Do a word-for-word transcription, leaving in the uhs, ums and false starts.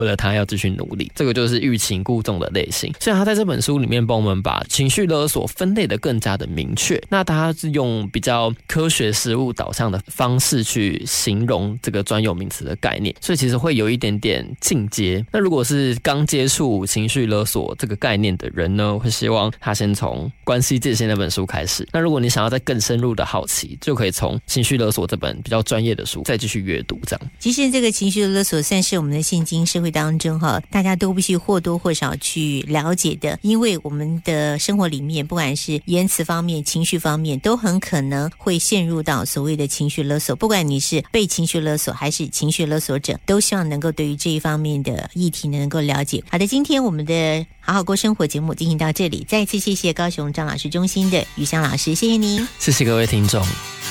为了他要继续努力，这个就是欲擒故纵的类型。所以他在这本书里面帮我们把情绪勒索分类的更加的明确，那他是用比较科学实务导向的方式去形容这个专有名词的概念，所以其实会有一点点进阶。那如果是刚接触情绪勒索这个概念的人呢，会希望他先从关系界限那本书开始，那如果你想要再更深入的好奇，就可以从情绪勒索这本比较专业的书再继续阅读这样。 其实这个情绪勒索算是我们的现今社会当中哈，大家都必须或多或少去了解的，因为我们的生活里面不管是言辞方面情绪方面都很可能会陷入到所谓的情绪勒索，不管你是被情绪勒索还是情绪勒索者，都希望能够对于这一方面的议题能够了解。好的，今天我们的好好过生活节目进行到这里，再一次谢谢高雄张老师中心的于香老师，谢谢您， 谢谢各位听众。